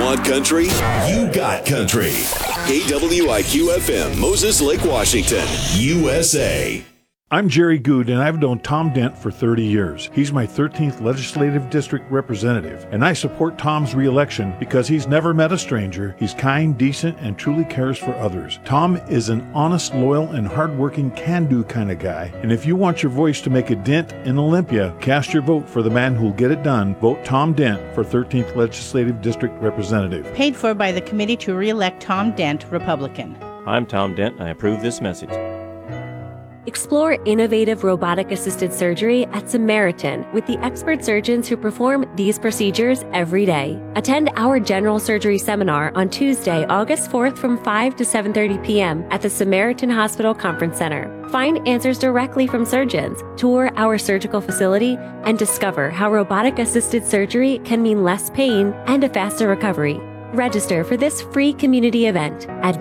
want country? You got country. KWIQ FM, Moses Lake, Washington, USA. I'm Jerry Good, and I've known Tom Dent for 30 years. He's my 13th Legislative District Representative, and I support Tom's re-election because he's never met a stranger, he's kind, decent, and truly cares for others. Tom is an honest, loyal, and hardworking, can-do kind of guy, and if you want your voice to make a dent in Olympia, cast your vote for the man who'll get it done. Vote Tom Dent for 13th Legislative District Representative. Paid for by the Committee to Re-elect Tom Dent, Republican. I'm Tom Dent, and I approve this message. Explore innovative robotic-assisted surgery at Samaritan with the expert surgeons who perform these procedures every day. Attend our general surgery seminar on Tuesday, August 4th from 5 to 7:30 p.m. at the Samaritan Hospital Conference Center. Find answers directly from surgeons, tour our surgical facility, and discover how robotic-assisted surgery can mean less pain and a faster recovery. Register for this free community event at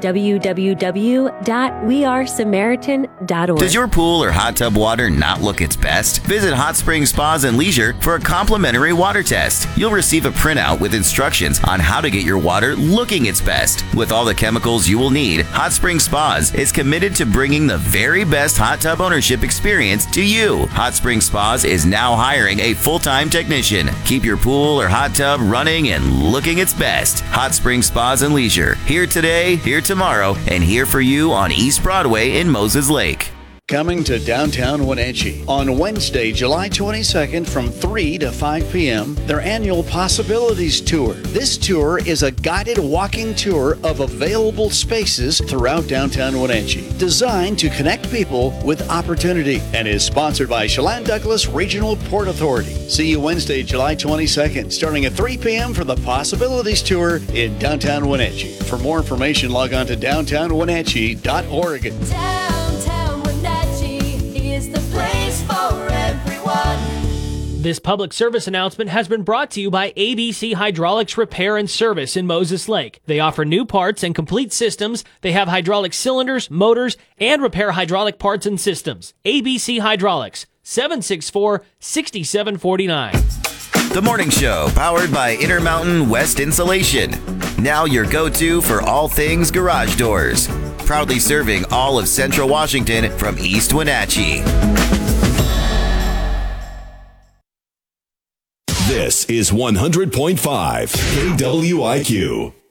www.wearesamaritan.org. Does your pool or hot tub water not look its best? Visit Hot Springs Spas and Leisure for a complimentary water test. You'll receive a printout with instructions on how to get your water looking its best. With all the chemicals you will need, Hot Springs Spas is committed to bringing the very best hot tub ownership experience to you. Hot Springs Spas is now hiring a full-time technician. Keep your pool or hot tub running and looking its best. Hot Springs Spas and Leisure. Here today, here tomorrow, and here for you on East Broadway in Moses Lake. Coming to downtown Wenatchee on Wednesday, July 22nd from 3 to 5 p.m., their annual Possibilities Tour. This tour is a guided walking tour of available spaces throughout downtown Wenatchee, designed to connect people with opportunity, and is sponsored by Chelan Douglas Regional Port Authority. See you Wednesday, July 22nd, starting at 3 p.m. for the Possibilities Tour in downtown Wenatchee. For more information, log on to downtownwenatchee.org. This public service announcement has been brought to you by ABC Hydraulics Repair and Service in Moses Lake. They offer new parts and complete systems. They have hydraulic cylinders, motors, and repair hydraulic parts and systems. ABC Hydraulics, 764-6749. The Morning Show, powered by Intermountain West Insulation. Now your go-to for all things garage doors. Proudly serving all of Central Washington from East Wenatchee. This is 100.5 KWIQ.